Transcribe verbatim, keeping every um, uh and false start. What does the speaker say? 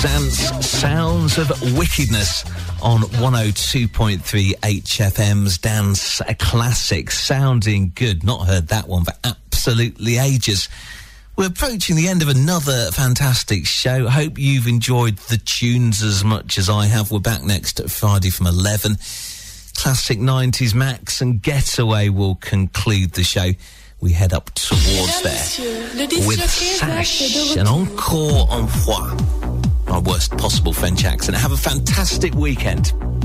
Dance Sounds of Wickedness on one oh two point three H F M's Dance Classic. Sounding good. Not heard that one for absolutely ages. We're approaching the end of another fantastic show. Hope you've enjoyed the tunes as much as I have. We're back next Friday from eleven. Classic nineties Max and Getaway will conclude the show. We head up towards there with Sash and Encore en Froid. My worst possible French accent. Have a fantastic weekend.